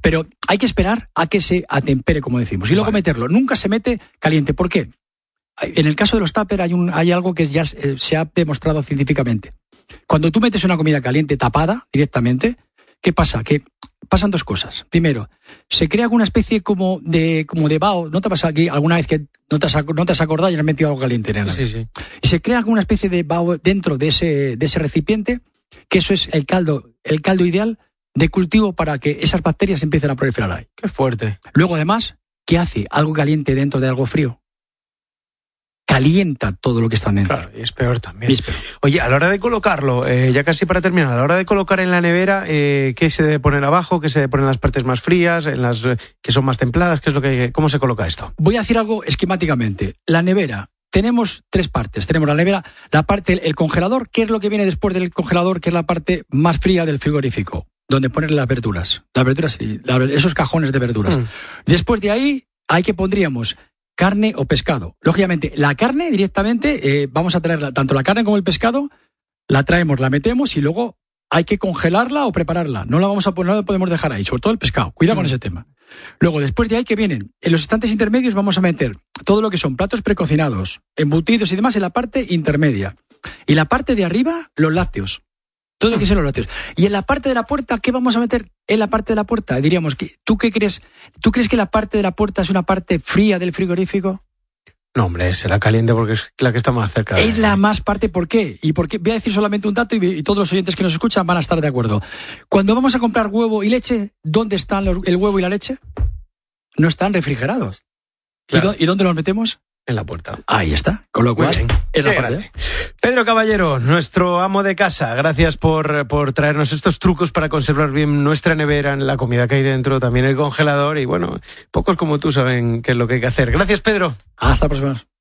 Pero hay que esperar a que se atempere, como decimos, y luego meterlo. Nunca se mete caliente. ¿Por qué? En el caso de los tupper hay algo que ya se ha demostrado científicamente. Cuando tú metes una comida caliente tapada directamente, ¿qué pasa? Que pasan dos cosas. Primero, se crea alguna especie como de vaho. ¿No te ha pasado aquí alguna vez que no te has acordado y has metido algo caliente en él? Sí. Y se crea alguna especie de vaho dentro de ese recipiente, que eso es el caldo ideal de cultivo para que esas bacterias empiecen a proliferar ahí. Qué fuerte. Luego, además, ¿qué hace algo caliente dentro de algo frío? Calienta todo lo que está dentro. Claro, y es peor también. Es peor. Oye, a la hora de colocarlo, ya casi para terminar, a la hora de colocar en la nevera, ¿qué se debe poner abajo? ¿Qué se debe poner en las partes más frías? ¿En las que son más templadas? ¿Cómo se coloca esto? Voy a decir algo esquemáticamente. La nevera, tenemos tres partes. Tenemos la nevera, la parte, el congelador, que es lo que viene después del congelador, que es la parte más fría del frigorífico, donde poner las verduras. Las verduras, sí, esos cajones de verduras. Después de ahí, pondríamos carne o pescado. Lógicamente, la carne directamente, vamos a traerla, tanto la carne como el pescado, la traemos, la metemos y luego hay que congelarla o prepararla. No la podemos dejar ahí, sobre todo el pescado. Cuidado con ese tema. Luego, después de ahí que vienen, en los estantes intermedios vamos a meter todo lo que son platos precocinados, embutidos y demás en la parte intermedia. Y la parte de arriba, los lácteos. Todo lo que son los lácteos. Y en la parte de la puerta, ¿qué vamos a meter en la parte de la puerta? Diríamos, ¿tú qué crees? ¿Tú crees que la parte de la puerta es una parte fría del frigorífico? No, hombre, será caliente porque es la que está más cerca. Es la más parte, ¿por qué? Y porque voy a decir solamente un dato y todos los oyentes que nos escuchan van a estar de acuerdo. Cuando vamos a comprar huevo y leche, ¿dónde están el huevo y la leche? No están refrigerados. Claro. ¿Y dónde los metemos? En la puerta. Ahí está. Con lo cual, es la parte. Pedro Caballero, nuestro amo de casa, gracias por traernos estos trucos para conservar bien nuestra nevera, la comida que hay dentro, también el congelador y bueno, pocos como tú saben qué es lo que hay que hacer. Gracias, Pedro. Hasta la próxima.